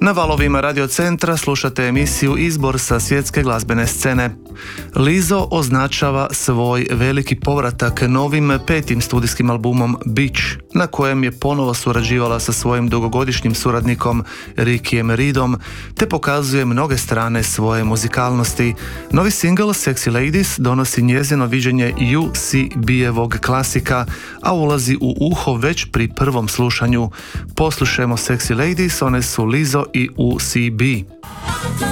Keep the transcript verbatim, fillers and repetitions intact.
Na valovima Radio Centra slušate emisiju Izbor sa svjetske glazbene scene. Lizzo označava svoj veliki povratak novim petim studijskim albumom Beach, na kojem je ponovo surađivala sa svojim dugogodišnjim suradnikom Rickyjem Reedom, te pokazuje mnoge strane svoje muzikalnosti. Novi singl Sexy Ladies donosi njezino viđenje U C B-evog klasika, a ulazi u uho već pri prvom slušanju. Poslušajmo Sexy Ladies, one su Lizzo i U C B.